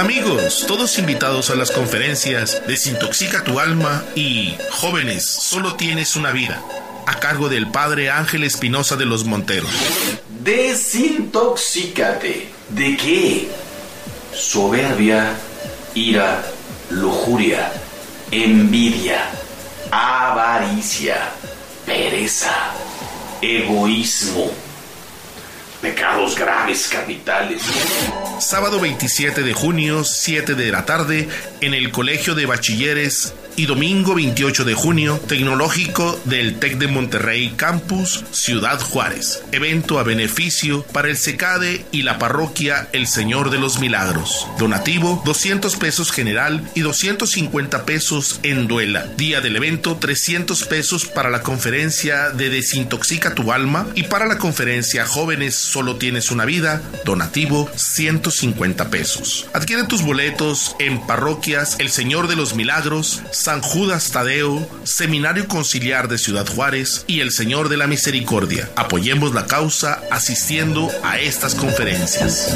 Amigos, todos invitados a las conferencias Desintoxica tu alma y Jóvenes, solo tienes una vida, a cargo del Padre Ángel Espinosa de los Monteros. Desintoxícate. ¿De qué? Soberbia, ira, lujuria, envidia, avaricia, pereza, egoísmo, pecados graves capitales. Sábado 27 de junio, 7 de la tarde, en el Colegio de Bachilleres, y domingo 28 de junio, Tecnológico del TEC de Monterrey Campus, Ciudad Juárez. Evento a beneficio para el CECADE y la parroquia El Señor de los Milagros. Donativo, 200 pesos general y 250 pesos en duela. Día del evento, 300 pesos para la conferencia de Desintoxica tu alma y para la conferencia Jóvenes, solo tienes una vida, donativo, 150 pesos. Adquiere tus boletos en parroquias El Señor de los Milagros, San Judas Tadeo, Seminario Conciliar de Ciudad Juárez y El Señor de la Misericordia. Apoyemos la causa asistiendo a estas conferencias.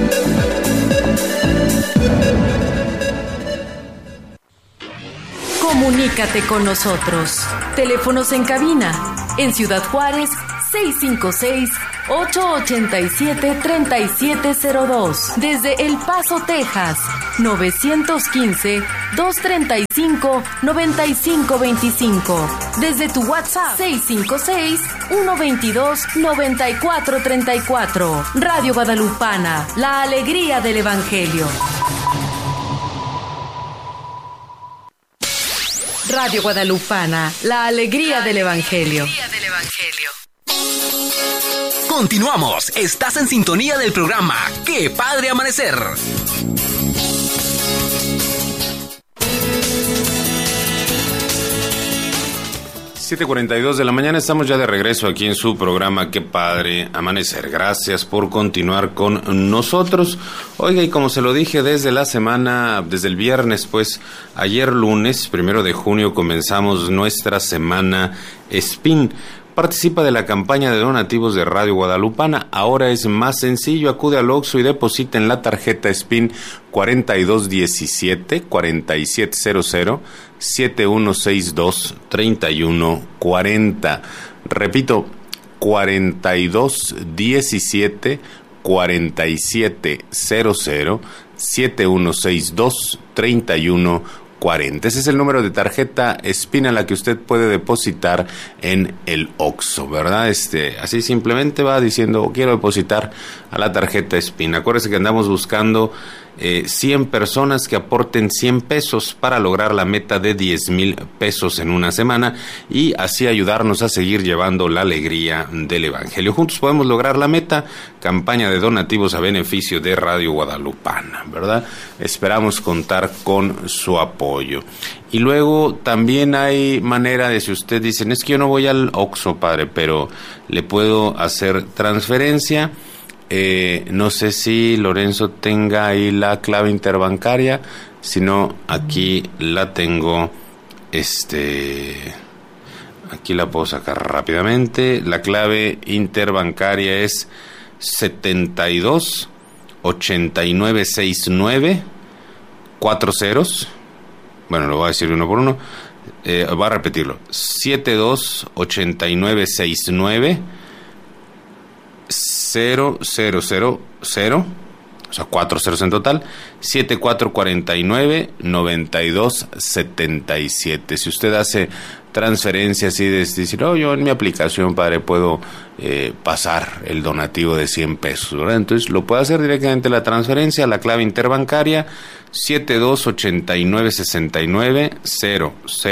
Comunícate con nosotros. Teléfonos en cabina. En Ciudad Juárez, 656-887-3702. Desde El Paso, Texas, 915-235-9525. Desde tu WhatsApp, 656-122-9434. Radio Guadalupana, la alegría del Evangelio. Radio Guadalupana, la alegría del Evangelio. Continuamos, estás en sintonía del programa ¡Qué Padre Amanecer! 7:42 de la mañana, estamos ya de regreso aquí en su programa Qué Padre Amanecer. Gracias por continuar con nosotros. Oiga, y como se lo dije desde el viernes, pues ayer lunes, 1 de junio, comenzamos nuestra semana SPIN. Participa de la campaña de donativos de Radio Guadalupana. Ahora es más sencillo, acude al Oxxo y deposita en la tarjeta SPIN 4217-4700 7162-3140. Repito, 4217-4700 7162-3140. Ese es el número de tarjeta SPIN a la que usted puede depositar en el Oxxo, ¿verdad? Así simplemente va diciendo, quiero depositar a la tarjeta SPIN. Acuérdese que andamos buscando 100 personas que aporten 100 pesos para lograr la meta de 10,000 pesos en una semana y así ayudarnos a seguir llevando la alegría del Evangelio. Juntos podemos lograr la meta. Campaña de donativos a beneficio de Radio Guadalupana, ¿verdad? Esperamos contar con su apoyo. Y luego también hay manera de, si usted dice, es que yo no voy al Oxxo, padre, pero le puedo hacer transferencia. No sé si Lorenzo tenga ahí la clave interbancaria, si no, aquí la tengo, aquí la puedo sacar rápidamente. La clave interbancaria es 72 89 69 4 ceros. Bueno, lo voy a decir uno por uno. Voy a repetirlo: 72 89 69 000, o sea, 4 ceros en total, 7449-9277. Si usted hace transferencias y decir, yo en mi aplicación, padre, puedo pasar el donativo de 100 pesos, ¿verdad? Entonces lo puede hacer directamente la transferencia, la clave interbancaria 728969 000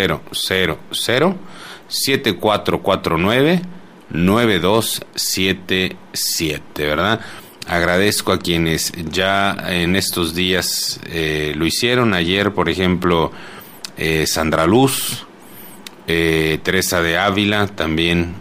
7449 9277, ¿verdad? Agradezco a quienes ya en estos días lo hicieron. Ayer, por ejemplo, Sandra Luz, Teresa de Ávila también.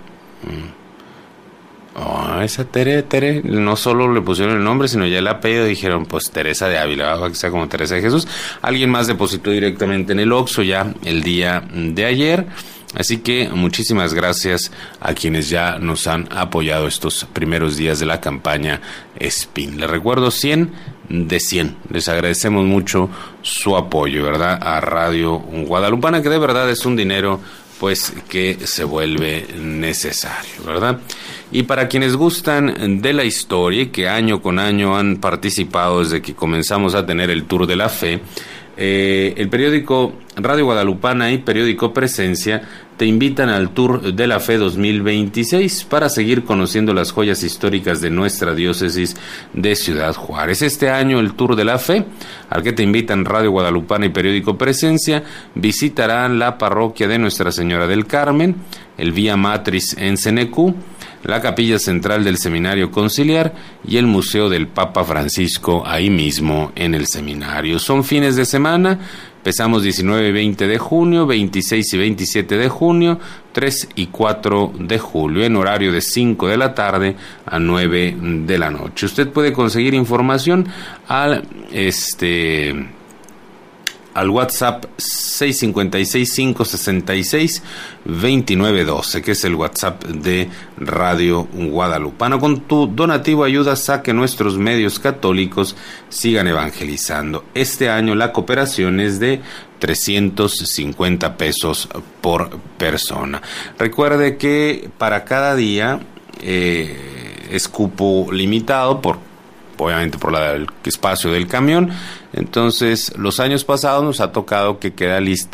Esa Tere, no solo le pusieron el nombre, sino ya el apellido, dijeron, pues Teresa de Ávila, que sea como Teresa de Jesús. Alguien más depositó directamente en el Oxxo ya el día de ayer. Así que muchísimas gracias a quienes ya nos han apoyado estos primeros días de la campaña SPIN. Les recuerdo 100 de 100. Les agradecemos mucho su apoyo, ¿verdad? A Radio Guadalupana, que de verdad es un dinero pues que se vuelve necesario, ¿verdad? Y para quienes gustan de la historia y que año con año han participado desde que comenzamos a tener el Tour de la Fe, el periódico Radio Guadalupana y periódico Presencia te invitan al Tour de la Fe 2026 para seguir conociendo las joyas históricas de nuestra diócesis de Ciudad Juárez. Este año el Tour de la Fe, al que te invitan Radio Guadalupana y periódico Presencia, visitarán la parroquia de Nuestra Señora del Carmen, el Vía Matriz en Cenecú, la capilla central del Seminario Conciliar y el Museo del Papa Francisco ahí mismo en el seminario. Son fines de semana. Empezamos 19 y 20 de junio, 26 y 27 de junio, 3 y 4 de julio, en horario de 5 de la tarde a 9 de la noche. Usted puede conseguir información al WhatsApp 656-566-2912, que es el WhatsApp de Radio Guadalupana. Con tu donativo ayudas a que nuestros medios católicos sigan evangelizando. Este año la cooperación es de 350 pesos por persona. Recuerde que para cada día es cupo limitado obviamente por el espacio del camión. Entonces, los años pasados nos ha tocado que queda lista